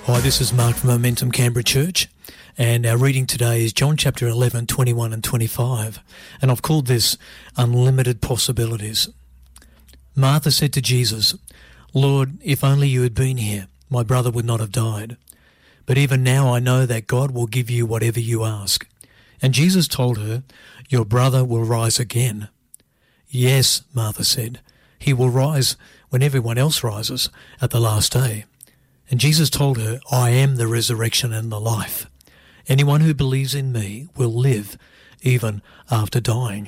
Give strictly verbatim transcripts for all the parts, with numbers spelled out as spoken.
Hi, this is Mark from Momentum Canberra Church, and our reading today is John chapter eleven, twenty-one and twenty-five, and I've called this Unlimited Possibilities. Martha said to Jesus, "Lord, if only you had been here, my brother would not have died. But even now I know that God will give you whatever you ask." And Jesus told her, "Your brother will rise again." "Yes," Martha said, "he will rise when everyone else rises at the last day." And Jesus told her, "I am the resurrection and the life. Anyone who believes in me will live even after dying."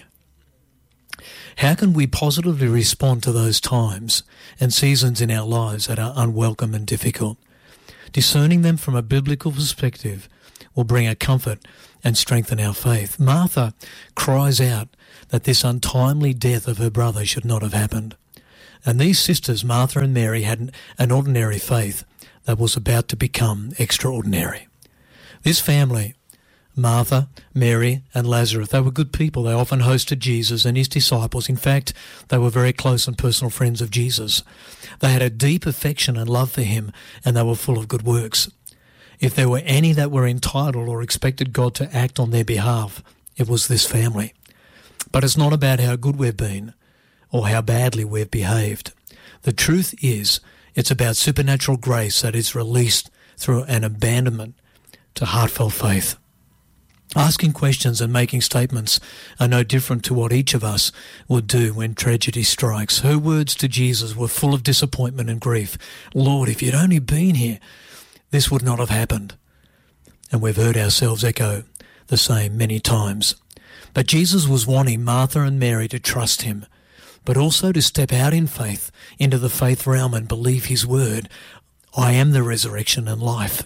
How can we positively respond to those times and seasons in our lives that are unwelcome and difficult? Discerning them from a biblical perspective will bring a comfort and strengthen our faith. Martha cries out that this untimely death of her brother should not have happened. And these sisters, Martha and Mary, had an ordinary faith that was about to become extraordinary. This family, Martha, Mary and Lazarus, they were good people. They often hosted Jesus and his disciples. In fact, they were very close and personal friends of Jesus. They had a deep affection and love for him, and they were full of good works. If there were any that were entitled or expected God to act on their behalf, it was this family. But it's not about how good we've been or how badly we've behaved. The truth is, it's about supernatural grace that is released through an abandonment to heartfelt faith. Asking questions and making statements are no different to what each of us would do when tragedy strikes. Her words to Jesus were full of disappointment and grief. "Lord, if you'd only been here, this would not have happened." And we've heard ourselves echo the same many times. But Jesus was wanting Martha and Mary to trust him, but also to step out in faith into the faith realm and believe his word. "I am the resurrection and life."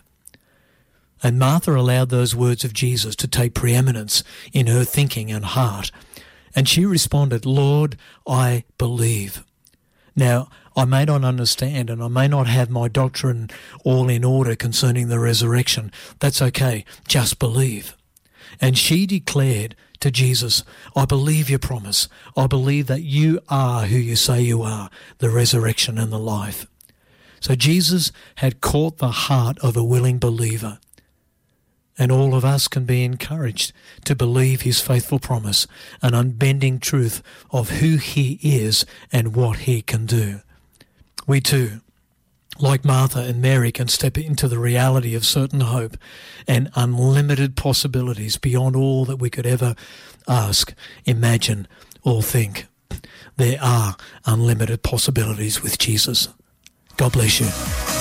And Martha allowed those words of Jesus to take preeminence in her thinking and heart. And she responded, "Lord, I believe." Now, I may not understand and I may not have my doctrine all in order concerning the resurrection. That's okay. Just believe. And she declared to Jesus, "I believe your promise. I believe that you are who you say you are, the resurrection and the life." So Jesus had caught the heart of a willing believer. And all of us can be encouraged to believe his faithful promise, an unbending truth of who he is and what he can do. We too, like Martha and Mary, can step into the reality of certain hope and unlimited possibilities beyond all that we could ever ask, imagine, or think. There are unlimited possibilities with Jesus. God bless you.